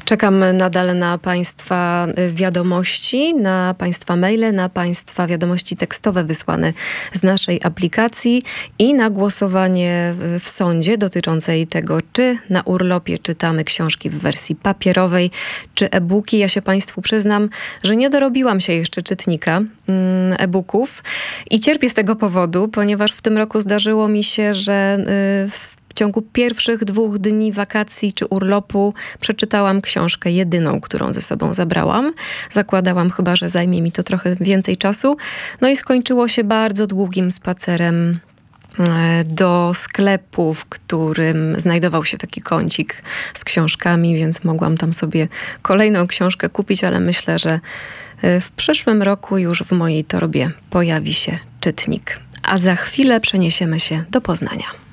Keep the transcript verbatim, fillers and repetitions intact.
Czekam nadal na Państwa wiadomości, na Państwa maile, na Państwa wiadomości tekstowe wysłane z naszej aplikacji i na głosowanie w sądzie dotyczącej tego, czy na urlopie czytamy książki w wersji papierowej, czy e-booki. Ja się Państwu przyznam, że nie dorobiłam się jeszcze czytnika e-booków i cierpię z tego powodu, ponieważ w tym roku zdarzyło mi się, że w W ciągu pierwszych dwóch dni wakacji czy urlopu przeczytałam książkę jedyną, którą ze sobą zabrałam. Zakładałam chyba, że zajmie mi to trochę więcej czasu. No i skończyło się bardzo długim spacerem do sklepu, w którym znajdował się taki kącik z książkami, więc mogłam tam sobie kolejną książkę kupić, ale myślę, że w przyszłym roku już w mojej torbie pojawi się czytnik. A za chwilę przeniesiemy się do Poznania.